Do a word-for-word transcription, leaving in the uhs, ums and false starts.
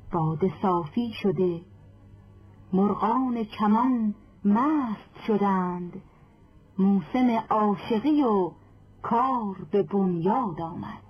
باده صافی شده، مرغان چمن مست شدند، موسم عاشقی و کار به بنیاد آمد.